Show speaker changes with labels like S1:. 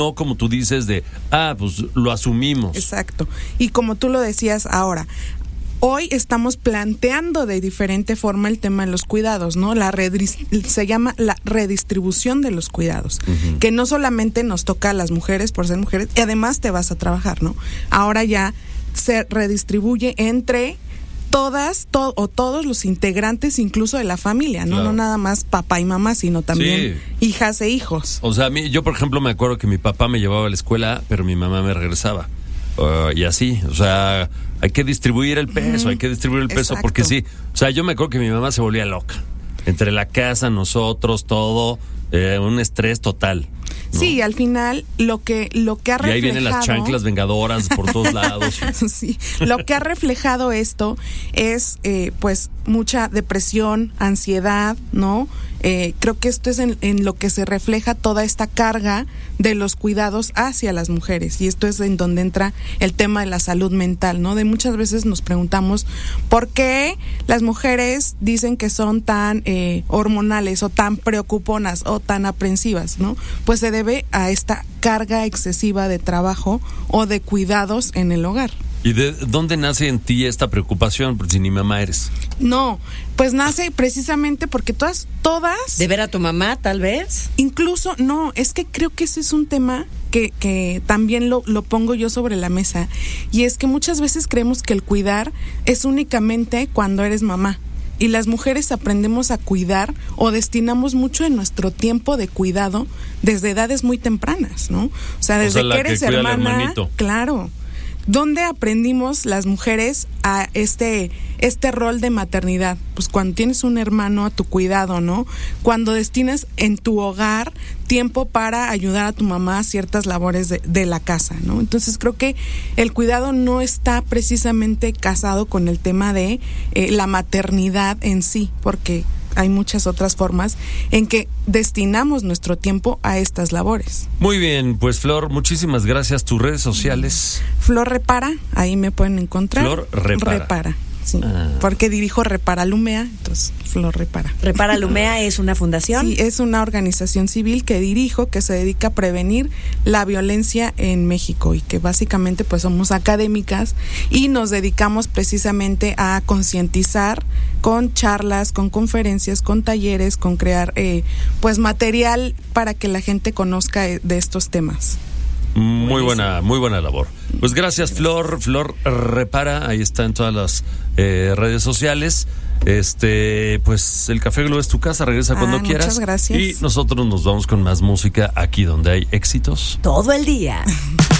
S1: no como tú dices pues lo asumimos.
S2: Exacto. Y como tú lo decías ahora, hoy estamos planteando de diferente forma el tema de los cuidados, ¿no? Se llama la redistribución de los cuidados, que no solamente nos toca a las mujeres por ser mujeres, y además te vas a trabajar, ¿no? Ahora ya se redistribuye entre todos los integrantes, incluso de la familia, ¿no? Claro. No nada más papá y mamá, sino también hijas e hijos.
S1: O sea, yo por ejemplo me acuerdo que mi papá me llevaba a la escuela, pero mi mamá me regresaba. Y así, o sea, hay que distribuir el peso, exacto. Porque sí, o sea, yo me acuerdo que mi mamá se volvía loca. Entre la casa, nosotros, todo, un estrés total, ¿no?
S2: Sí, al final lo que ha reflejado... Y
S1: ahí vienen las chanclas vengadoras por todos lados.
S2: Sí, lo que ha reflejado esto es, pues, mucha depresión, ansiedad, ¿no? Creo que esto es en lo que se refleja toda esta carga de los cuidados hacia las mujeres, y esto es en donde entra el tema de la salud mental, ¿no? De muchas veces nos preguntamos por qué las mujeres dicen que son tan hormonales o tan preocuponas o tan aprensivas, ¿no? Pues se debe a esta carga excesiva de trabajo o de cuidados en el hogar.
S1: ¿Y de dónde nace en ti esta preocupación? Porque si ni mamá eres.
S2: No, pues nace precisamente porque todas...
S3: ¿De ver a tu mamá, tal vez?
S2: Incluso, no, es que creo que ese es un tema que también lo pongo yo sobre la mesa. Y es que muchas veces creemos que el cuidar es únicamente cuando eres mamá. Y las mujeres aprendemos a cuidar o destinamos mucho de nuestro tiempo de cuidado desde edades muy tempranas, ¿no? O sea, desde que eres hermana, claro. ¿Dónde aprendimos las mujeres a este rol de maternidad? Pues cuando tienes un hermano a tu cuidado, ¿no? Cuando destinas en tu hogar tiempo para ayudar a tu mamá a ciertas labores de la casa, ¿no? Entonces creo que el cuidado no está precisamente casado con el tema de la maternidad en sí, porque hay muchas otras formas en que destinamos nuestro tiempo a estas labores.
S1: Muy bien, pues Flor, muchísimas gracias. Tus redes sociales.
S2: Flor Repara, ahí me pueden encontrar.
S1: Flor Repara.
S2: Sí, porque dirijo Repara Lumea, entonces Flor Repara.
S3: ¿Repara Lumea es una fundación?
S2: Sí, es una organización civil que dirijo, que se dedica a prevenir la violencia en México, y que básicamente pues somos académicas y nos dedicamos precisamente a concientizar con charlas, con conferencias, con talleres, con crear pues material para que la gente conozca de estos temas.
S1: Muy buena labor. Pues gracias, Flor Repara, ahí está en todas las redes sociales. Pues el Café Globo es tu casa, regresa cuando quieras.
S2: Muchas gracias.
S1: Y nosotros nos vamos con más música aquí donde hay éxitos
S3: todo el día.